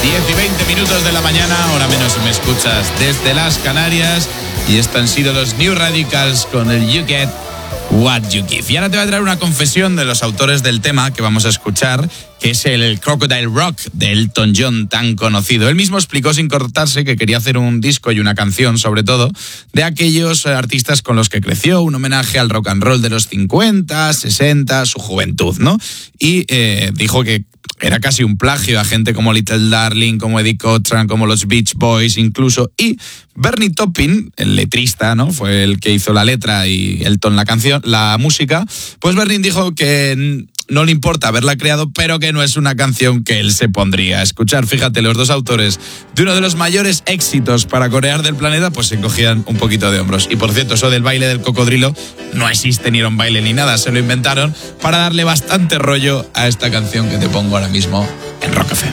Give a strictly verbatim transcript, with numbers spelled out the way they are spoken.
diez y veinte minutos de la mañana, ahora menos si me escuchas desde las Canarias. Y estos han sido los New Radicals con el You Get What You Give. Y ahora te voy a traer una confesión de los autores del tema que vamos a escuchar, que es el Crocodile Rock de Elton John, tan conocido. Él mismo explicó sin cortarse que quería hacer un disco y una canción, sobre todo, de aquellos artistas con los que creció, un homenaje al rock and roll de los cincuenta, sesenta, su juventud, ¿no? Y eh, dijo que era casi un plagio a gente como Little Darling, como Eddie Cochran, como los Beach Boys incluso. Y Bernie Taupin, el letrista, ¿no? Fue el que hizo la letra y Elton la canción, la música. Pues Bernie dijo que no le importa haberla creado, pero que no es una canción que él se pondría a escuchar. Fíjate, los dos autores de uno de los mayores éxitos para corear del planeta, pues se cogían un poquito de hombros. Y por cierto, eso del baile del cocodrilo no existe, ni era un baile ni nada, se lo inventaron para darle bastante rollo a esta canción que te pongo ahora mismo en Rock F M.